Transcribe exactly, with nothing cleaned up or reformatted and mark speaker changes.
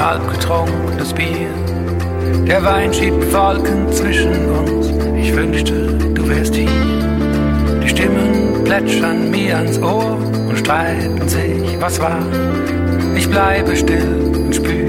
Speaker 1: halb getrunkenes Bier. Der Wein schiebt Wolken zwischen uns, ich wünschte, du wärst hier. Die Stimmen plätschern mir ans Ohr und streiten sich, was war. Ich bleibe still und spür